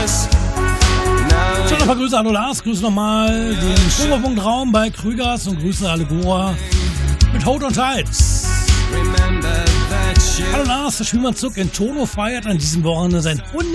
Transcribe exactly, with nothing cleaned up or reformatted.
Schon ein paar Grüße, hallo Lars, grüße nochmal den Schwungerpunkt Raum bei Krügers und Grüße alle Gora mit Haut und Tights. Hallo Lars, der Schwimmanzug in Tono feiert an diesem Wochenende sein